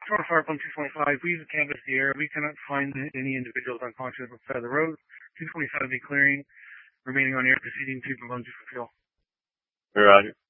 Toronto Fire Plane 225, we have canvassed the air. We cannot find any individuals unconscious on the side of the road. 225 be clearing, remaining on air, proceeding to Bellungi for fuel. Roger.